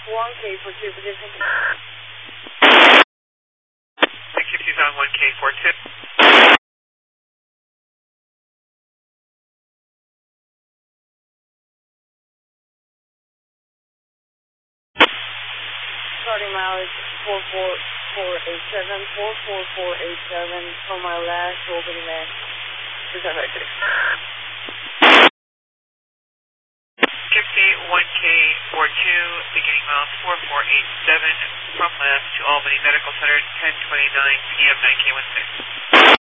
1K42 position. Activities on 1K42. Starting mileage 44487, 44487 from my last opening man. Gypsy 1K42, beginning miles 4487 from left to Albany Medical Center, 10:29 p.m. 9K16.